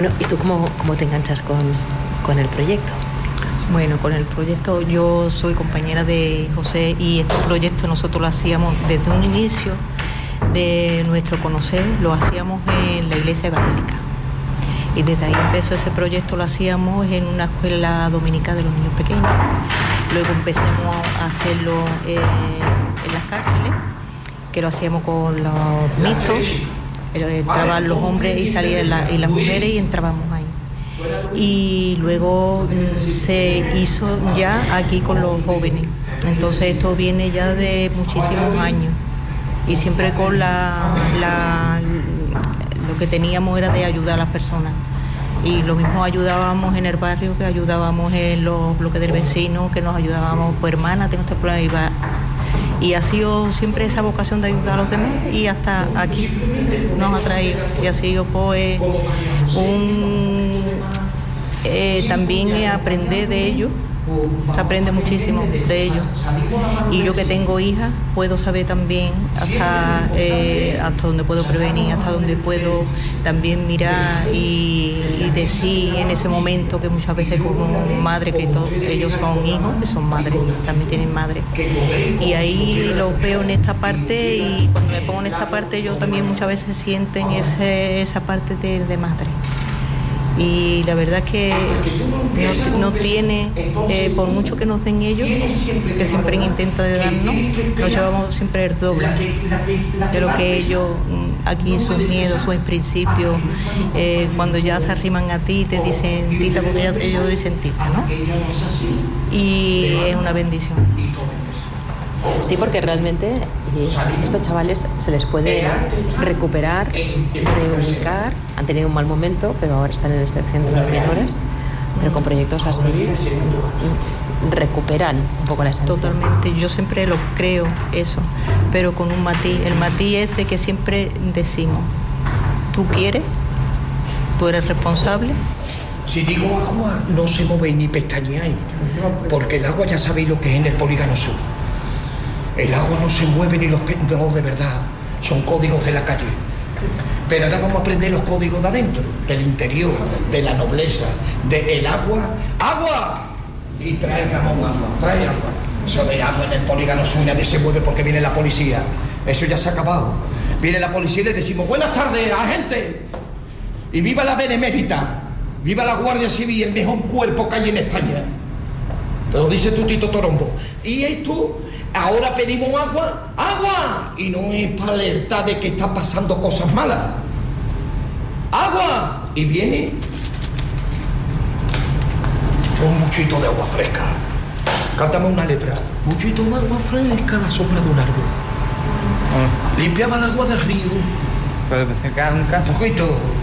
Bueno, ¿y tú cómo te enganchas con el proyecto? Bueno, con el proyecto yo soy compañera de José y este proyecto nosotros lo hacíamos desde un inicio de nuestro conocer, lo hacíamos en la iglesia evangélica. Y desde ahí empezó ese proyecto, lo hacíamos en una escuela dominical de los niños pequeños. Luego empezamos a hacerlo en las cárceles, que lo hacíamos con los mixtos. Entraban los hombres y salían las mujeres y entrábamos ahí. Y luego se hizo ya aquí con los jóvenes. Entonces esto viene ya de muchísimos años. Y siempre con lo que teníamos era de ayudar a las personas. Y lo mismo ayudábamos en el barrio, que ayudábamos en los bloques del vecino, que nos ayudábamos, pues hermana, tengo este problema. Y ha sido siempre esa vocación de ayudar a los demás y hasta aquí nos ha traído. Y ha sido pues también aprender de ellos. Se aprende muchísimo de ellos. Y yo que tengo hijas puedo saber también hasta dónde puedo prevenir, hasta dónde puedo también mirar y decir en ese momento, que muchas veces como madre, que ellos son hijos, que son madres, también tienen madre. Y ahí los veo en esta parte, y cuando me pongo en esta parte ellos también muchas veces sienten esa parte de madre. Y la verdad es que no tiene, por mucho que nos den ellos, que siempre intentan de darnos, nos llevamos siempre el doble de lo que ellos, aquí sus miedos, sus principios, cuando ya se arriman a ti te dicen tita, porque ellos dicen tita, ¿no? Y es una bendición. Sí, porque realmente estos chavales se les puede recuperar, reubicar. Han tenido un mal momento, pero ahora están en este centro de menores. Pero con proyectos así recuperan un poco la esencia. Totalmente, yo siempre lo creo eso, pero con un matiz. El matiz es de que siempre decimos, tú quieres, tú eres responsable. Si digo agua, no se movéis ni pestañeáis, porque el agua ya sabéis lo que es en el polígono sur. El agua no se mueve ni los no, de verdad, son códigos de la calle. Pero ahora vamos a aprender los códigos de adentro, del interior, de la nobleza, del agua. ¡Agua! Y trae Ramón agua, trae agua. Eso de agua en el polígono sur, nadie se mueve porque viene la policía. Eso ya se ha acabado. Viene la policía y le decimos, buenas tardes, agente. Y viva la Benemérita, viva la Guardia Civil, el mejor cuerpo que hay en España. Te lo dice tu Tito Torombo. Y esto... Ahora pedimos agua, ¡agua! Y no es para alertar de que está pasando cosas malas. ¡Agua! Y viene un muchito de agua fresca. Cántame una letra. Muchito de agua fresca a la sombra de un árbol. Limpiaba el agua del río. Puede ser cada un caso. Un poquito.